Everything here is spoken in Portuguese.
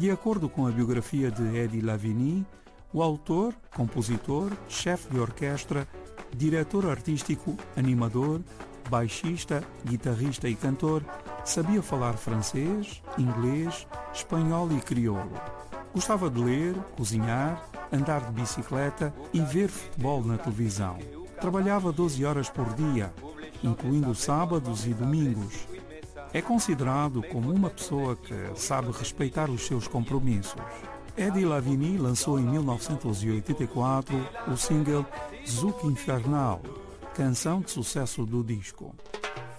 De acordo com a biografia de Eddie Lavigny, o autor, compositor, chefe de orquestra, diretor artístico, animador, baixista, guitarrista e cantor, sabia falar francês, inglês, espanhol e crioulo. Gostava de ler, cozinhar, andar de bicicleta e ver futebol na televisão. Trabalhava 12 horas por dia, incluindo sábados e domingos. É considerado como uma pessoa que sabe respeitar os seus compromissos. Eddie Lavigny lançou em 1984 o single Zouk Infernal, canção de sucesso do disco.